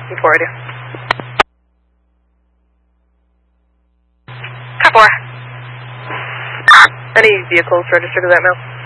Before I do. Car 4. Any vehicles registered to that mail?